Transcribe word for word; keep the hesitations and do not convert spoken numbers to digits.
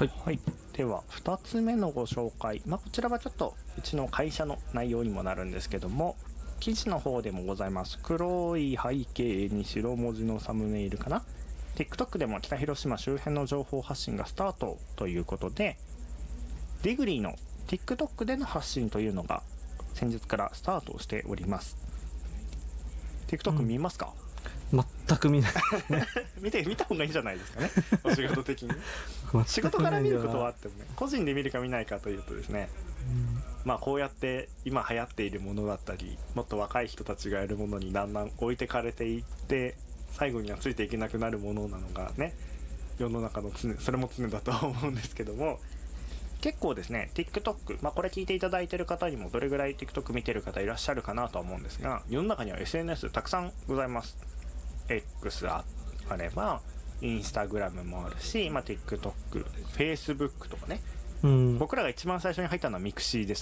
はい、 はい、ではふたつめのご紹介、まあ、こちらはちょっとうちの会社の内容にもなるんですけども、記事の方でもございます黒い背景に白文字のサムネイルかな。 TikTok でも北広島周辺の情報発信がスタートということで、ディグリーの TikTok での発信というのが先日からスタートしております。 TikTok 見ますか？ うん、全く見ない見て見た方がいいんじゃないですかねお仕事的に仕事から見ることはあってもね、個人で見るか見ないかというとですね、うん、まあこうやって今流行っているものだったり、もっと若い人たちがやるものにだんだん置いてかれていって、最後にはついていけなくなるものなのがね、世の中の常、それも常だとは思うんですけども、結構ですね TikTok、まあこれ聞いていただいている方にもどれぐらい TikTok 見てる方いらっしゃるかなとは思うんですが、世の中には エスエヌエス たくさんございます。 X あればインスタグラムもあるし、まあ、TikTok、Facebook とかね、 うん、 僕らが一番最初に入ったのはミクシーです